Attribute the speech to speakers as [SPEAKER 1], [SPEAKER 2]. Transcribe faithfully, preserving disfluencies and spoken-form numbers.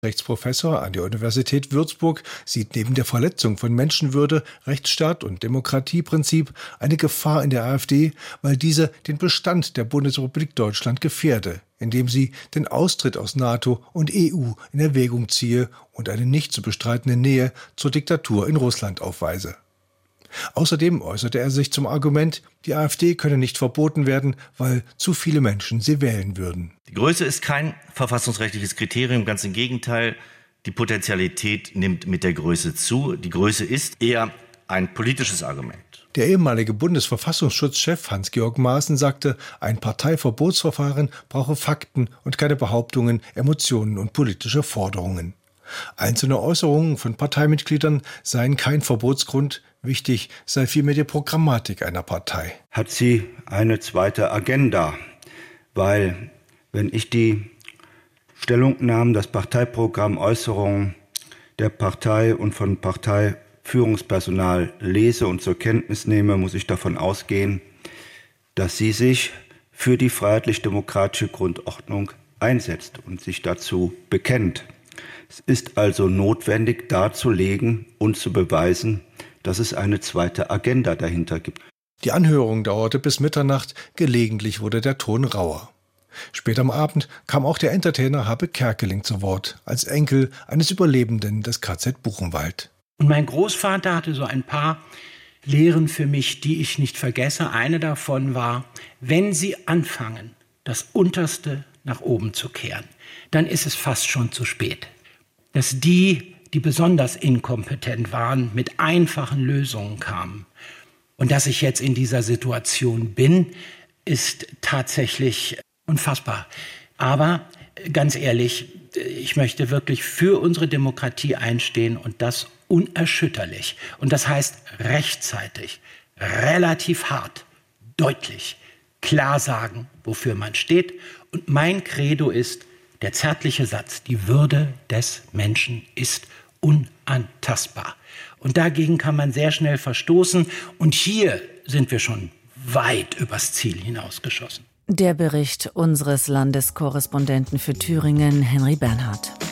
[SPEAKER 1] Rechtsprofessor an der Universität Würzburg sieht neben der Verletzung von Menschenwürde, Rechtsstaat und Demokratieprinzip eine Gefahr in der AfD, weil diese den Bestand der Bundesrepublik Deutschland gefährde, indem sie den Austritt aus NATO und E U in Erwägung ziehe und eine nicht zu bestreitende Nähe zur Diktatur in Russland aufweise. Außerdem äußerte er sich zum Argument, die AfD könne nicht verboten werden, weil zu viele Menschen sie wählen würden.
[SPEAKER 2] Die Größe ist kein verfassungsrechtliches Kriterium, ganz im Gegenteil. Die Potentialität nimmt mit der Größe zu. Die Größe ist eher ein politisches Argument.
[SPEAKER 1] Der ehemalige Bundesverfassungsschutzchef Hans-Georg Maaßen sagte, ein Parteiverbotsverfahren brauche Fakten und keine Behauptungen, Emotionen und politische Forderungen. Einzelne Äußerungen von Parteimitgliedern seien kein Verbotsgrund, wichtig sei vielmehr die Programmatik einer Partei.
[SPEAKER 3] Hat sie eine zweite Agenda? Weil, wenn ich die Stellungnahmen, das Parteiprogramm, Äußerungen der Partei und von Parteiführungspersonal lese und zur Kenntnis nehme, muss ich davon ausgehen, dass sie sich für die freiheitlich-demokratische Grundordnung einsetzt und sich dazu bekennt. Es ist also notwendig, darzulegen und zu beweisen, dass es eine zweite Agenda dahinter gibt.
[SPEAKER 1] Die Anhörung dauerte bis Mitternacht, gelegentlich wurde der Ton rauer. Spät am Abend kam auch der Entertainer Habe Kerkeling zu Wort, als Enkel eines Überlebenden des K Z Buchenwald.
[SPEAKER 4] Und mein Großvater hatte so ein paar Lehren für mich, die ich nicht vergesse. Eine davon war, wenn Sie anfangen, das Unterste nach oben zu kehren, dann ist es fast schon zu spät. Dass die, die besonders inkompetent waren, mit einfachen Lösungen kamen. Und dass ich jetzt in dieser Situation bin, ist tatsächlich unfassbar. Aber ganz ehrlich, ich möchte wirklich für unsere Demokratie einstehen und das unerschütterlich. Und das heißt rechtzeitig, relativ hart, deutlich, klar sagen, wofür man steht. Und mein Credo ist, der zärtliche Satz, die Würde des Menschen ist unantastbar. Und dagegen kann man sehr schnell verstoßen. Und hier sind wir schon weit übers Ziel hinausgeschossen.
[SPEAKER 5] Der Bericht unseres Landeskorrespondenten für Thüringen, Henry Bernhard.